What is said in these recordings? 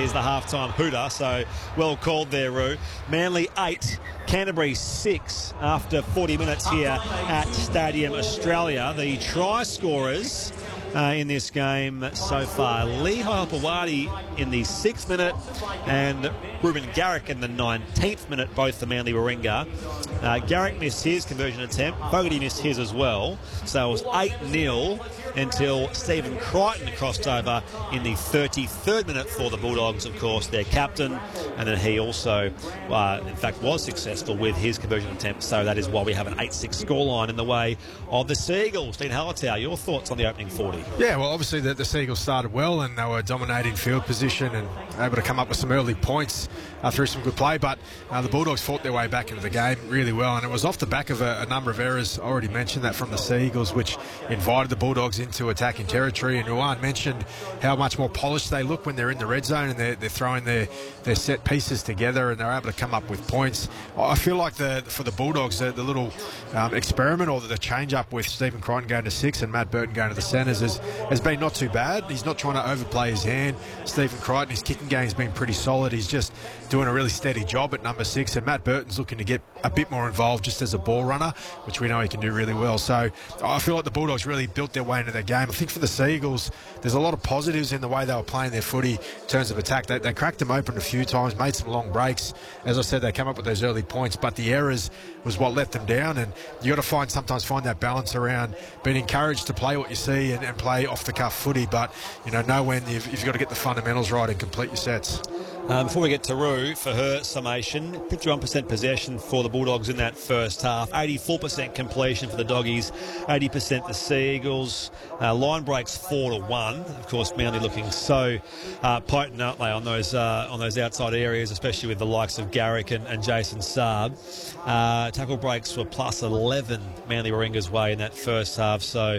is the halftime hooter, so well called there, Roo. Manly 8, Canterbury 6 after 40 minutes here at Stadium Australia. The try scorers in this game so far: Lee Hoiopawadi in the 6th minute and Ruben Garrick in the 19th minute, both for Manly Warringah. Garrick missed his conversion attempt. Fogarty missed his as well. So it was 8-0 until Stephen Crichton crossed over in the 33rd minute for the Bulldogs, of course, their captain. And then he also, in fact, was successful with his conversion attempt. So that is why we have an 8-6 scoreline in the way of the Seagulls. Dean Hallertau, your thoughts on the opening 40? Yeah, well, obviously the Seagulls started well and they were dominating field position and able to come up with some early points through some good play. But the Bulldogs fought their way back into the game really well, and it was off the back of a number of errors. I already mentioned that from the Seagulls, which invited the Bulldogs into attacking territory. And Ruan mentioned how much more polished they look when they're in the red zone and they're throwing their set pieces together and they're able to come up with points. I feel like for the Bulldogs, the little experiment or the change-up with Stephen Crichton going to 6 and Matt Burton going to the centres has been not too bad. He's not trying to overplay his hand. Stephen Crichton, his kicking game has been pretty solid. He's just doing a really steady job at number 6, and Matt Burton's looking to get a bit more involved just as a ball runner, which we know he can do really well. So I feel like the Bulldogs really built their way into their game. I think for the Seagulls, there's a lot of positives in the way they were playing their footy in terms of attack. They cracked them open a few times, made some long breaks. As I said, they came up with those early points, but the errors was what let them down. And you got to sometimes find that balance around being encouraged to play what you see and play off the cuff footy, but know when you've got to get the fundamentals right and complete your sets. Before we get to Roo for her summation, 51% possession for the Bulldogs in that first half, 84% completion for the Doggies, 80% the Seagulls. Line breaks 4-1. Of course, Manly looking so potent, aren't they, on those outside areas, especially with the likes of Garrick and Jason Saab. Tackle breaks were plus 11 Manly Warringah's way in that first half. So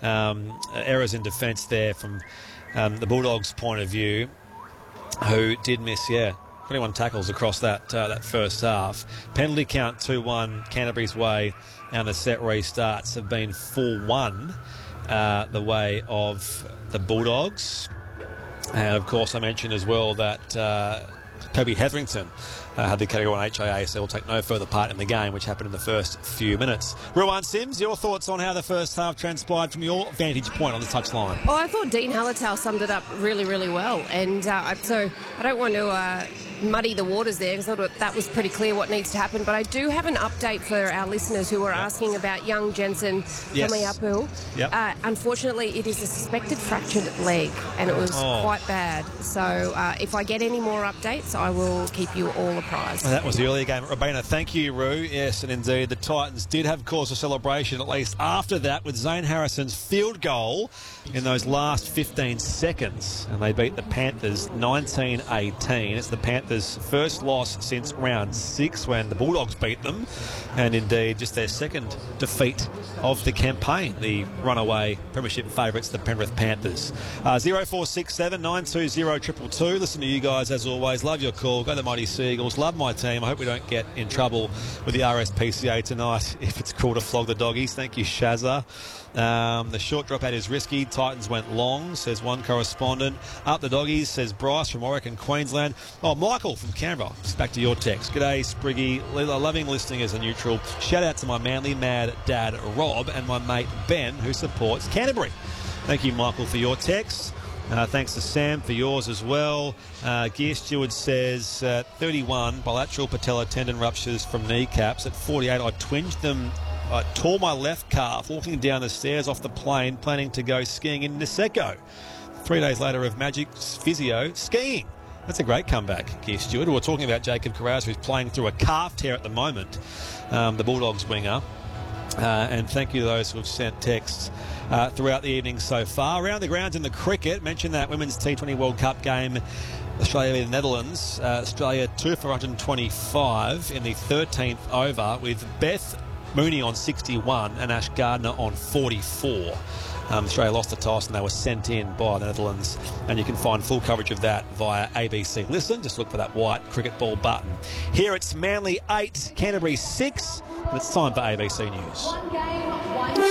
errors in defence there from the Bulldogs' point of view, who did miss, 21 tackles across that first half. Penalty count 2-1 Canterbury's way, and the set restarts have been 4-1 the way of the Bulldogs. And of course, I mentioned as well that Toby Hetherington had the category 1 HIA, so will take no further part in the game, which happened in the first few minutes. Ruan Sims, your thoughts on how the first half transpired from your vantage point on the touchline? Oh, I thought Dean Hallertau summed it up really, really well. And so I don't want to muddy the waters there, because I thought that was pretty clear what needs to happen. But I do have an update for our listeners who are asking about young Jensen Tamiapu. Yep. Unfortunately, it is a suspected fractured leg, and it was quite bad. So if I get any more updates, I will keep you all apprised. Well, that was the earlier game at Robina. Thank you, Roo. Yes, and indeed, the Titans did have cause for celebration, at least after that, with Zane Harrison's field goal in those last 15 seconds. And they beat the Panthers 19-18. It's the Panthers' first loss since round 6, when the Bulldogs beat them. And indeed, just their second defeat of the campaign, the runaway premiership favourites, the Penrith Panthers. 0467 920 222. Listen to you guys as always. Love your call. Go the Mighty Seagulls. Love my team. I hope we don't get in trouble with the RSPCA tonight if it's called to flog the Doggies. Thank you, Shazza. The short dropout is risky. Titans went long, says one correspondent. Up the Doggies, says Bryce from Warwick and Queensland. Oh, Michael from Canberra. Just back to your text. G'day, Spriggy. Loving listening as a neutral. Shout out to my manly mad dad, Rob, and my mate, Ben, who supports Canterbury. Thank you, Michael, for your text. Thanks to Sam for yours as well. Gear Steward says 31 bilateral patella tendon ruptures from kneecaps. At 48, I twinged them. I tore my left calf walking down the stairs off the plane, planning to go skiing in Niseko. 3 days later of magic physio skiing. That's a great comeback, Gear Steward. We're talking about Jacob Carras, who's playing through a calf tear at the moment, the Bulldogs winger. And thank you to those who have sent texts throughout the evening so far. Around the grounds in the cricket, mentioned that Women's T20 World Cup game, Australia v the Netherlands. Australia 2 for 125 in the 13th over, with Beth Mooney on 61 and Ash Gardner on 44. Australia lost the toss and they were sent in by the Netherlands, and you can find full coverage of that via ABC Listen. Just look for that white cricket ball button. Here it's Manly 8, Canterbury 6, and it's time for ABC News.